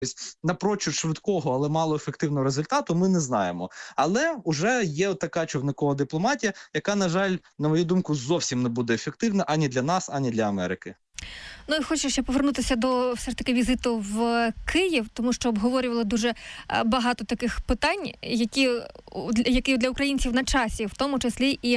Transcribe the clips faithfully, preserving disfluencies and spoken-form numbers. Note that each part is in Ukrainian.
напрочуд швидкого, але малоефективного результату ми не знаємо. Але вже є така човникова дипломатія, яка, на жаль, на мою думку, зовсім не буде ефективна ані для нас, ані для Америки. Ну і хочу ще повернутися до все ж таки візиту в Київ, тому що обговорювали дуже багато таких питань, які, які для українців на часі, в тому числі і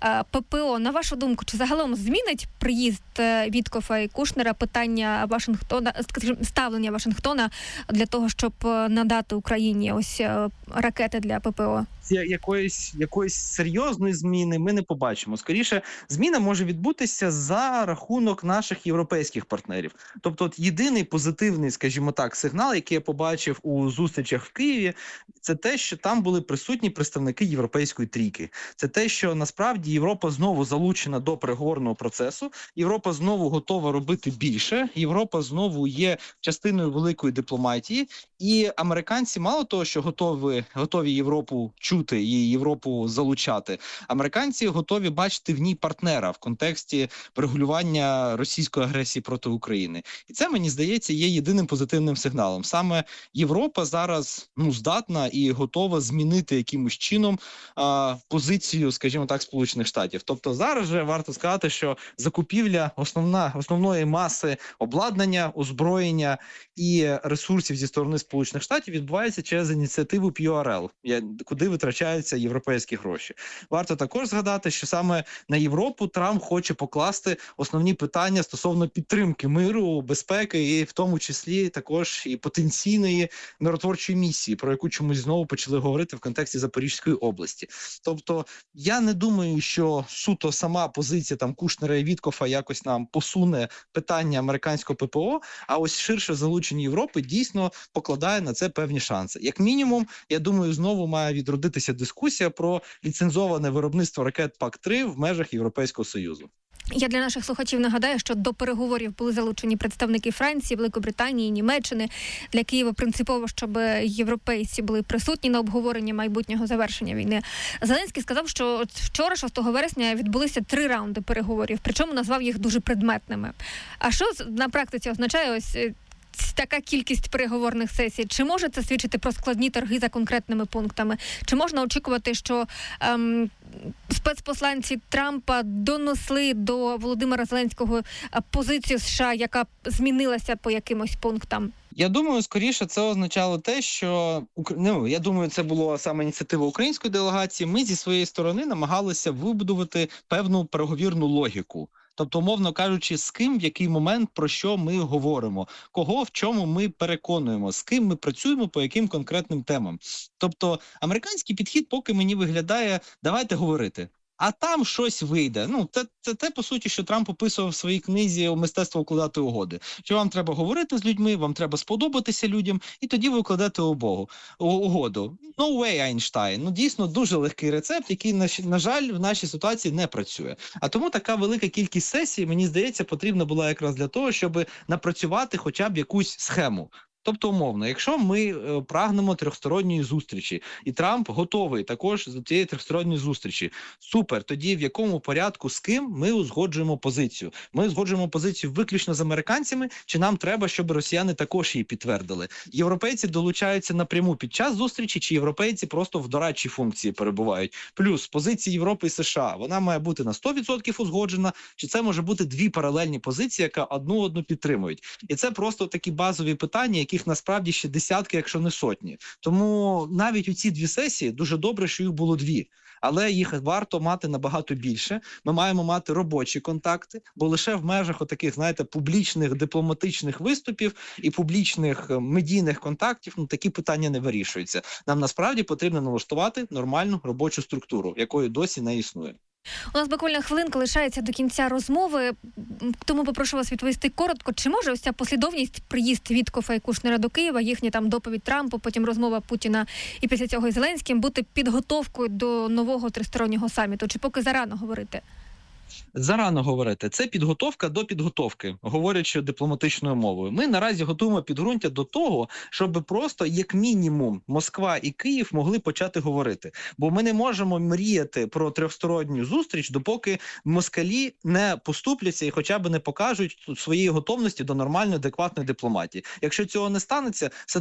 ППО. На вашу думку, чи загалом змінить приїзд Віткофа і Кушнера питання Вашингтона, ставлення Вашингтона для того, щоб надати Україні ось ракети для ППО? Якоїсь, якоїсь серйозної зміни ми не побачимо. Скоріше, зміна може відбутися за рахунок наших європейських партнерів. Тобто, от єдиний позитивний, скажімо так, сигнал, який я побачив у зустрічах в Києві, це те, що там були присутні представники Європейської трійки. Це те, що насправді Європа знову залучена до переговорного процесу, Європа знову готова робити більше, Європа знову є частиною великої дипломатії, і американці мало того, що готові, готові Європу чути і Європу залучати, американці готові бачити в ній партнера в контексті врегулювання російської агресії проти України. І це, мені здається, є єдиним позитивним сигналом. Саме Європа зараз ну, здатна і готова змінити якимось чином а, позицію, скажімо так, Сполучених Штатів. Тобто зараз же варто сказати, що закупівля основна, основної маси обладнання, озброєння і ресурсів зі сторони Сполучених Штатів відбувається через ініціативу П'ю Ар Ел, куди витрачаються європейські гроші. Варто також згадати, що саме на Європу Трамп хоче покласти основні питання стосовно підтримки миру, безпеки і в тому числі також і потенційної миротворчої місії, про яку чомусь знову почали говорити в контексті Запорізької області. Тобто я не думаю, що суто сама позиція там Кушнера і Віткофа якось нам посуне питання американського ППО, а ось ширше залучення Європи дійсно покладає на це певні шанси. Як мінімум, я думаю, знову має відродитися дискусія про ліцензоване виробництво ракет Пак три в межах Європейського Союзу. Я для наших слухачів нагадаю, що до переговорів були залучені представники Франції, Великобританії, Німеччини. Для Києва принципово, щоб європейці були присутні на обговоренні майбутнього завершення війни. Зеленський сказав, що вчора, шостого вересня, відбулися три раунди переговорів, причому назвав їх дуже предметними. А що на практиці означає ось така кількість переговорних сесій? Чи може це свідчити про складні торги за конкретними пунктами? Чи можна очікувати, що ем, спецпосланці Трампа донесли до Володимира Зеленського позицію США, яка змінилася по якимось пунктам? Я думаю, скоріше це означало те, що ну, я думаю, це була саме ініціатива української делегації. Ми зі своєї сторони намагалися вибудувати певну переговірну логіку. Тобто, умовно кажучи, з ким, в який момент, про що ми говоримо, кого в чому ми переконуємо, з ким ми працюємо, по яким конкретним темам. Тобто, американський підхід поки мені виглядає «давайте говорити». А там щось вийде. Ну, це, це те, по суті, що Трамп описував в своїй книзі «Мистецтво укладати угоди». Що вам треба говорити з людьми, вам треба сподобатися людям, і тоді ви укладете угоду. No way, Айнштайн. Ну, дійсно, дуже легкий рецепт, який, на, на жаль, в нашій ситуації не працює. А тому така велика кількість сесій, мені здається, потрібна була якраз для того, щоб напрацювати хоча б якусь схему. Тобто, умовно, якщо ми е, прагнемо трьохсторонньої зустрічі, і Трамп готовий також до цієї трьохсторонньої зустрічі, супер, тоді в якому порядку, з ким ми узгоджуємо позицію? Ми узгоджуємо позицію виключно з американцями, чи нам треба, щоб росіяни також її підтвердили? Європейці долучаються напряму під час зустрічі, чи європейці просто в дорадчій функції перебувають? Плюс, позиції Європи і США, вона має бути на сто відсотків узгоджена, чи це може бути дві паралельні позиції, яка одну-одну підтримують? І це просто такі базові питання, які їх насправді ще десятки, якщо не сотні. Тому навіть у ці дві сесії дуже добре, що їх було дві. Але їх варто мати набагато більше. Ми маємо мати робочі контакти, бо лише в межах отаких, знаєте, публічних дипломатичних виступів і публічних медійних контактів, ну, такі питання не вирішуються. Нам насправді потрібно налаштувати нормальну робочу структуру, якої досі не існує. У нас буквально хвилинка лишається до кінця розмови, тому попрошу вас відповісти коротко. Чи може ось ця послідовність, приїзд Віткофа і Кушнера до Києва, їхня там доповідь Трампу, потім розмова Путіна і після цього із Зеленським бути підготовкою до нового тристороннього саміту? Чи поки зарано говорити? Зарано говорити. Це підготовка до підготовки, говорячи дипломатичною мовою. Ми наразі готуємо підґрунтя до того, щоб просто, як мінімум, Москва і Київ могли почати говорити. Бо ми не можемо мріяти про трьохсторонню зустріч, допоки москалі не поступляться і хоча б не покажуть своєї готовності до нормальної, адекватної дипломатії. Якщо цього не станеться,